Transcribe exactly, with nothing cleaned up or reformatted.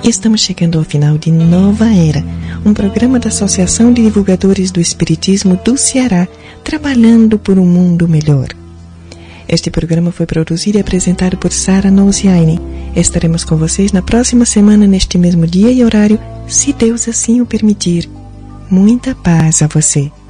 Estamos chegando ao final de Nova Era, um programa da Associação de Divulgadores do Espiritismo do Ceará, trabalhando por um mundo melhor. Este programa foi produzido e apresentado por Sara Nousiaine. Estaremos com vocês na próxima semana, neste mesmo dia e horário, se Deus assim o permitir. Muita paz a você.